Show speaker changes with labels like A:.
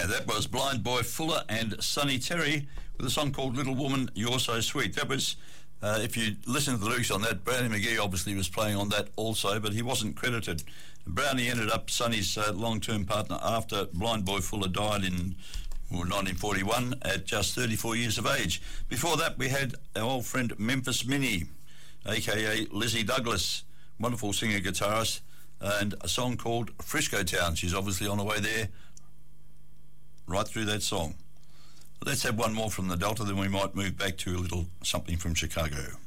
A: And that was Blind Boy Fuller and Sonny Terry with a song called Little Woman, You're So Sweet. That was, if you listen to the lyrics on that, Brownie McGee obviously was playing on that also, but he wasn't credited. Brownie ended up Sonny's long-term partner after Blind Boy Fuller died in 1941 at just 34 years of age. Before that, we had our old friend Memphis Minnie, a.k.a. Lizzie Douglas, wonderful singer-guitarist, and a song called Frisco Town. She's obviously on her way there right through that song. Let's have one more from the Delta, then we might move back to a little something from Chicago.